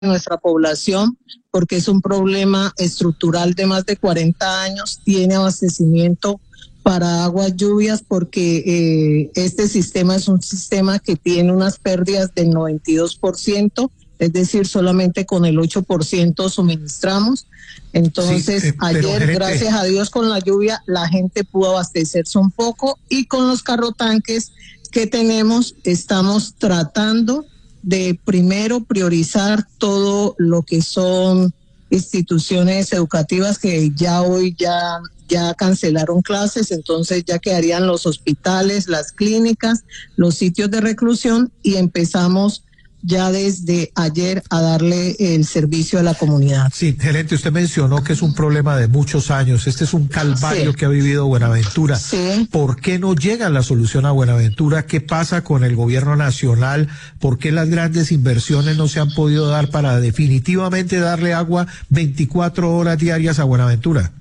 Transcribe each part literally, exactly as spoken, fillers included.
nuestra población, porque es un problema estructural de más de cuarenta años, tiene abastecimiento para aguas lluvias, porque eh, este sistema es un sistema que tiene unas pérdidas del noventa y dos por ciento, es decir, solamente con el ocho por ciento suministramos. Entonces, sí, eh, ayer, gerente, gracias a Dios, con la lluvia, la gente pudo abastecerse un poco, y con los carrotanques que tenemos, estamos tratando de primero priorizar todo lo que son instituciones educativas que ya hoy ya, ya cancelaron clases, entonces ya quedarían los hospitales, las clínicas, los sitios de reclusión, y empezamos ya desde ayer a darle el servicio a la comunidad. Sí, gerente, usted mencionó que es un problema de muchos años, este es un calvario sí. que ha vivido Buenaventura. Sí. ¿Por qué no llega la solución a Buenaventura? ¿Qué pasa con el gobierno nacional? ¿Por qué las grandes inversiones no se han podido dar para definitivamente darle agua veinticuatro horas diarias a Buenaventura?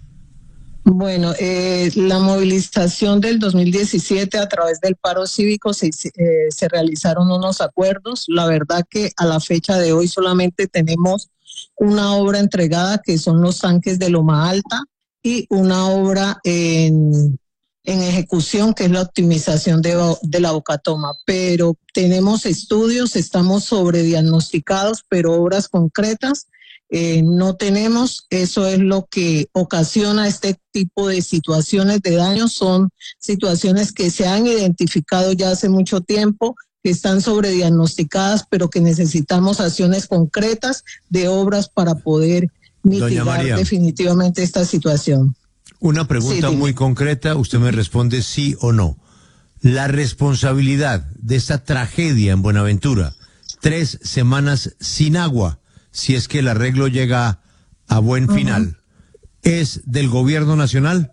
Bueno, eh, la movilización del dos mil diecisiete a través del paro cívico se, eh, se realizaron unos acuerdos. La verdad que a la fecha de hoy solamente tenemos una obra entregada, que son los tanques de Loma Alta, y una obra en, en ejecución, que es la optimización de, de la Bocatoma. Pero tenemos estudios, estamos sobrediagnosticados, pero obras concretas Eh, no tenemos. Eso es lo que ocasiona este tipo de situaciones de daño. Son situaciones que se han identificado ya hace mucho tiempo, que están sobrediagnosticadas, pero que necesitamos acciones concretas de obras para poder mitigar definitivamente esta situación. Una pregunta sí, muy concreta, usted me responde sí o no. La responsabilidad de esta tragedia en Buenaventura, tres semanas sin agua, si es que el arreglo llega a buen final, uh-huh. ¿es del gobierno nacional?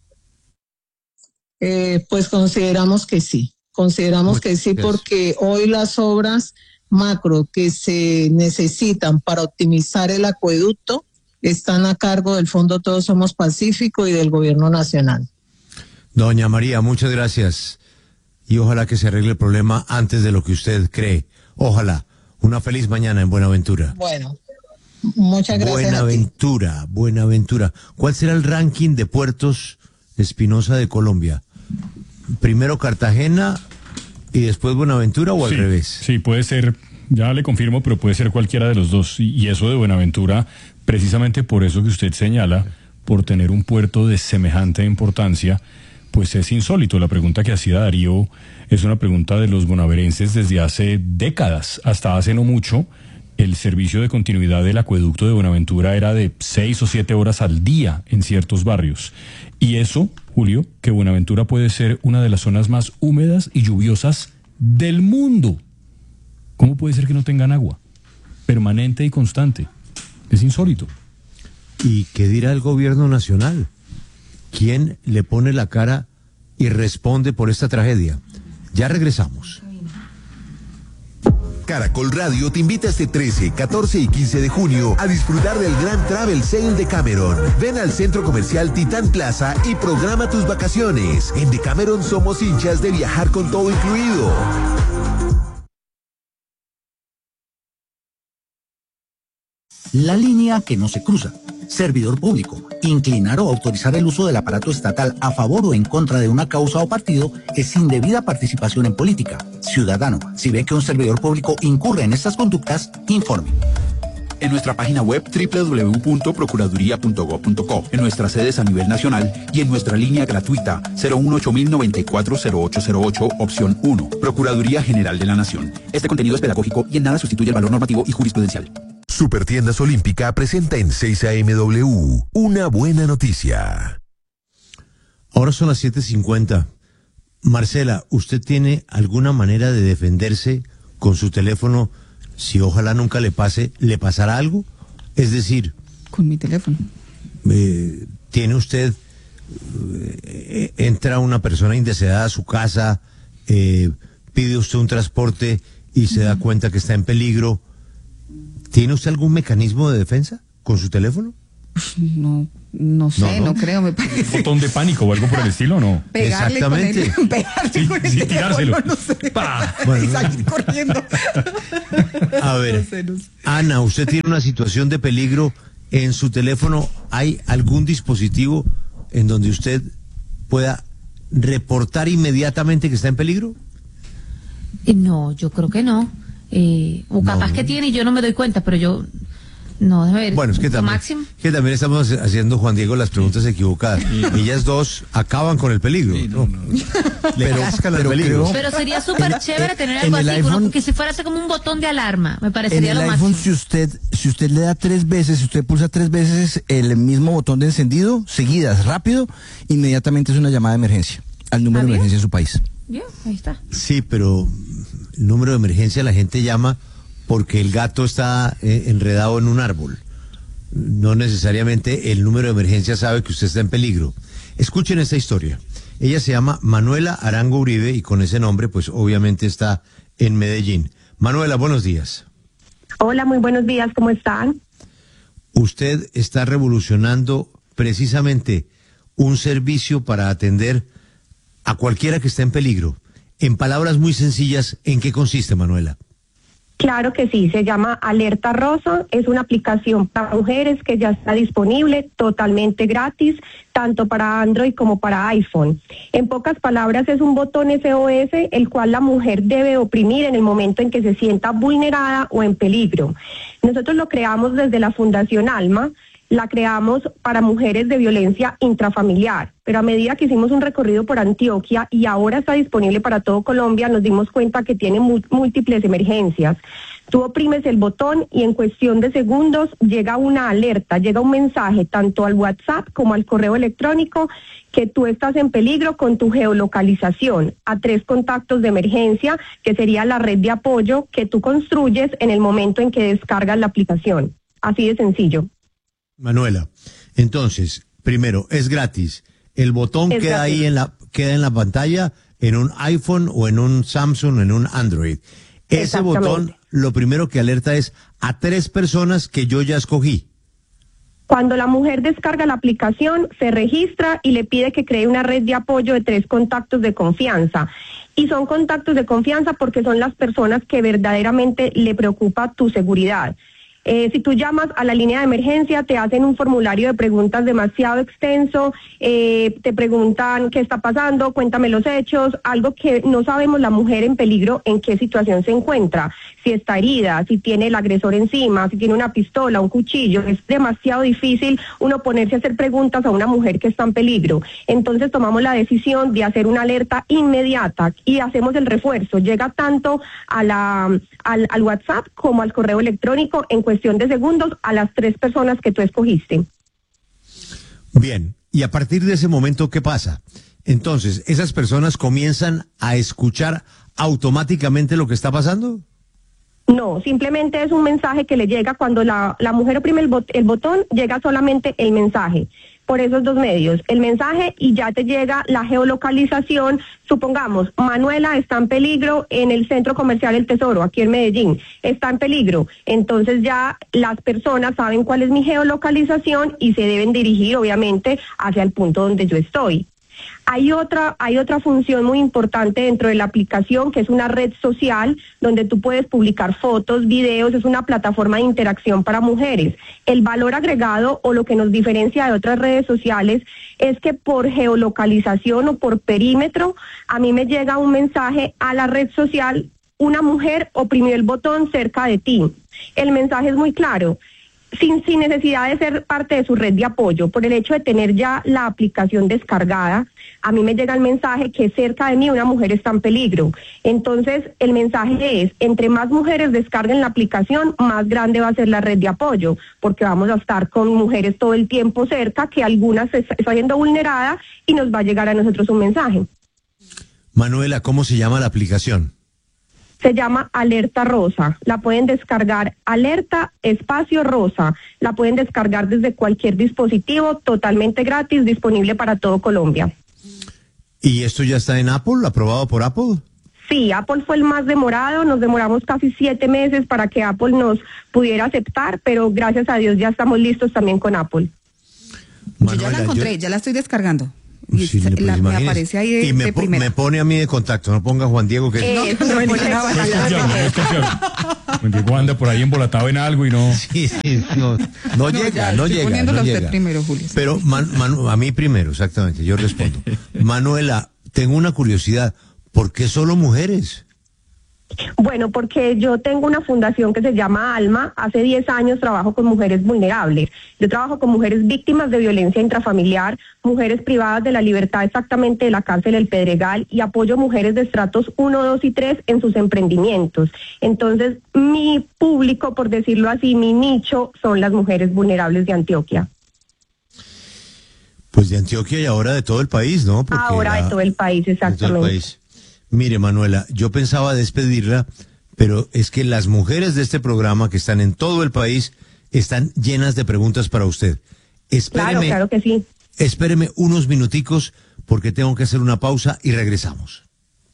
Eh, pues consideramos que sí, consideramos Muchas que sí, gracias. Porque hoy las obras macro que se necesitan para optimizar el acueducto están a cargo del Fondo Todos Somos Pacífico y del gobierno nacional. Doña María, muchas gracias, y ojalá que se arregle el problema antes de lo que usted cree. Ojalá. Una feliz mañana en Buenaventura. Bueno, muchas gracias. Buenaventura, Buenaventura. ¿Cuál será el ranking de puertos Espinosa de Colombia? ¿Primero Cartagena y después Buenaventura o al sí, revés? Sí, puede ser, ya le confirmo, pero puede ser cualquiera de los dos. Y, y eso de Buenaventura, precisamente por eso que usted señala, por tener un puerto de semejante importancia, pues es insólito. La pregunta que hacía Darío es una pregunta de los bonaverenses desde hace décadas. Hasta hace no mucho, el servicio de continuidad del acueducto de Buenaventura era de seis o siete horas al día en ciertos barrios. Y eso, Julio, que Buenaventura puede ser una de las zonas más húmedas y lluviosas del mundo. ¿Cómo puede ser que no tengan agua? Permanente y constante. Es insólito. ¿Y qué dirá el gobierno nacional? ¿Quién le pone la cara y responde por esta tragedia? Ya regresamos. Caracol Radio te invita este trece, catorce y quince de junio a disfrutar del Gran Travel Sale Decameron. Ven al Centro Comercial Titán Plaza y programa tus vacaciones. En Decameron somos hinchas de viajar con todo incluido. La línea que no se cruza. Servidor público. Inclinar o autorizar el uso del aparato estatal a favor o en contra de una causa o partido es indebida participación en política. Ciudadano, si ve que un servidor público incurre en estas conductas, informe. En nuestra página web doble u doble u doble u punto procuraduría punto gob punto co, en nuestras sedes a nivel nacional y en nuestra línea gratuita cero uno ocho cero nueve cuatro cero ocho cero ocho, opción uno. Procuraduría General de la Nación. Este contenido es pedagógico y en nada sustituye el valor normativo y jurisprudencial. Supertiendas Olímpica presenta en seis A M W una buena noticia. Ahora son las siete cincuenta. Marcela, ¿usted tiene alguna manera de defenderse con su teléfono si ojalá nunca le pase, le pasará algo? Es decir... Con mi teléfono. Eh, ¿Tiene usted... Eh, entra una persona indeseada a su casa, eh, pide usted un transporte y se uh-huh. da cuenta que está en peligro? ¿Tiene usted algún mecanismo de defensa con su teléfono? No, no sé, no, no. no creo, me parece. ¿Un botón de pánico o algo por el estilo, no? Pegarle Exactamente. Con el, pegarle sí, con el sí, teléfono, tirárselo. No sé. Bueno. Y salir corriendo. A ver, no sé, no sé. Ana, usted tiene una situación de peligro en su teléfono. ¿Hay algún dispositivo en donde usted pueda reportar inmediatamente que está en peligro? No, yo creo que no. Eh, o capaz no, que tiene y yo no me doy cuenta, pero yo... No, déjame ver. Bueno, es que también, que también estamos haciendo, Juan Diego, las preguntas equivocadas. Sí. Ellas dos acaban con el peligro. Sí, no, no. pero, pero, peligro. pero sería súper chévere tener algo así, iPhone, uno, que si fuera como un botón de alarma. Me parecería lo máximo. En el iPhone, si usted, si usted le da tres veces, si usted pulsa tres veces el mismo botón de encendido, seguidas, rápido, inmediatamente es una llamada de emergencia al número de emergencia de su país. Bien, ahí está. Sí, pero el número de emergencia la gente llama porque el gato está eh, enredado en un árbol. No necesariamente el número de emergencia sabe que usted está en peligro. Escuchen esta historia. Ella se llama Manuela Arango Uribe y con ese nombre, pues obviamente está en Medellín. Manuela, buenos días. Hola, muy buenos días, ¿cómo están? Usted está revolucionando precisamente un servicio para atender a cualquiera que esté en peligro. En palabras muy sencillas, ¿en qué consiste, Manuela? Claro que sí, se llama Alerta Rosa, es una aplicación para mujeres que ya está disponible, totalmente gratis, tanto para Android como para iPhone. En pocas palabras, es un botón S O S, el cual la mujer debe oprimir en el momento en que se sienta vulnerada o en peligro. Nosotros lo creamos desde la Fundación Alma, la creamos para mujeres de violencia intrafamiliar, pero a medida que hicimos un recorrido por Antioquia y ahora está disponible para todo Colombia, nos dimos cuenta que tiene múltiples emergencias. Tú oprimes el botón y en cuestión de segundos llega una alerta, llega un mensaje tanto al WhatsApp como al correo electrónico que tú estás en peligro con tu geolocalización a tres contactos de emergencia, que sería la red de apoyo que tú construyes en el momento en que descargas la aplicación. Así de sencillo. Manuela, entonces, primero, es gratis. El botón es queda gratis. ahí en la queda en la pantalla en un iPhone o en un Samsung o en un Android. Ese botón, lo primero que alerta es a tres personas que yo ya escogí. Cuando la mujer descarga la aplicación, se registra y le pide que cree una red de apoyo de tres contactos de confianza. Y son contactos de confianza porque son las personas que verdaderamente le preocupa tu seguridad. Eh, si tú llamas a la línea de emergencia, te hacen un formulario de preguntas demasiado extenso, eh, te preguntan qué está pasando, cuéntame los hechos, algo que no sabemos la mujer en peligro, en qué situación se encuentra, si está herida, si tiene el agresor encima, si tiene una pistola, un cuchillo. Es demasiado difícil uno ponerse a hacer preguntas a una mujer que está en peligro. Entonces tomamos la decisión de hacer una alerta inmediata y hacemos el refuerzo. Llega tanto a la, al, al WhatsApp como al correo electrónico en cuestión de segundos a las tres personas que tú escogiste. Bien, y a partir de ese momento, ¿qué pasa? Entonces, ¿esas personas comienzan a escuchar automáticamente lo que está pasando? No, simplemente es un mensaje que le llega cuando la, la mujer oprime el, bot, el botón, llega solamente el mensaje. Por esos dos medios, el mensaje y ya te llega la geolocalización. Supongamos, Manuela está en peligro en el Centro Comercial El Tesoro, aquí en Medellín, está en peligro. Entonces ya las personas saben cuál es mi geolocalización y se deben dirigir, obviamente, hacia el punto donde yo estoy. Hay otra, hay otra función muy importante dentro de la aplicación, que es una red social donde tú puedes publicar fotos, videos. Es una plataforma de interacción para mujeres. El valor agregado o lo que nos diferencia de otras redes sociales es que por geolocalización o por perímetro, a mí me llega un mensaje a la red social, una mujer oprimió el botón cerca de ti. El mensaje es muy claro. Sin, sin necesidad de ser parte de su red de apoyo, por el hecho de tener ya la aplicación descargada, a mí me llega el mensaje que cerca de mí una mujer está en peligro. Entonces, el mensaje es, entre más mujeres descarguen la aplicación, más grande va a ser la red de apoyo, porque vamos a estar con mujeres todo el tiempo cerca, que algunas se está siendo vulnerada y nos va a llegar a nosotros un mensaje. Manuela, ¿cómo se llama la aplicación? Se llama Alerta Rosa. La pueden descargar, Alerta Espacio Rosa. La pueden descargar desde cualquier dispositivo, totalmente gratis, disponible para todo Colombia. ¿Y esto ya está en Apple, aprobado por Apple? Sí, Apple fue el más demorado, nos demoramos casi siete meses para que Apple nos pudiera aceptar, pero gracias a Dios ya estamos listos también con Apple. Manuela, yo ya la encontré, yo... ya la estoy descargando. Y sí, pues la, me aparece ahí de, y me, de po primera. me pone a mí de contacto, no ponga Juan Diego que eh, no, no, no, Juan Diego anda por ahí embolatado en algo y no. Sí, sí, no, no, no llega, ya, no llega. Poniéndolo no a usted llega. primero, Julio. Pero man, man, a mí primero, exactamente, yo respondo. Manuela, tengo una curiosidad, ¿por qué solo mujeres? Bueno, porque yo tengo una fundación que se llama Alma. Hace diez años trabajo con mujeres vulnerables. Yo trabajo con mujeres víctimas de violencia intrafamiliar, mujeres privadas de la libertad exactamente de la cárcel El Pedregal, y apoyo mujeres de estratos uno, dos y tres en sus emprendimientos. Entonces, mi público, por decirlo así, mi nicho, son las mujeres vulnerables de Antioquia. Pues de Antioquia y ahora de todo el país, ¿no? Porque ahora la... de todo el país, exactamente. De todo el país. Mire, Manuela, yo pensaba despedirla, pero es que las mujeres de este programa que están en todo el país están llenas de preguntas para usted. Espéreme, claro, claro que sí. Espéreme unos minuticos porque tengo que hacer una pausa y regresamos.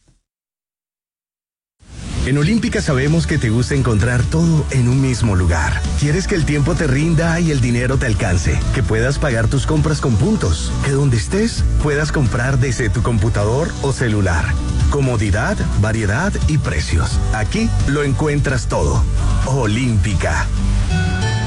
En Olímpica sabemos que te gusta encontrar todo en un mismo lugar. Quieres que el tiempo te rinda y el dinero te alcance, que puedas pagar tus compras con puntos, que donde estés puedas comprar desde tu computador o celular. Comodidad, variedad y precios. Aquí lo encuentras todo. Olímpica.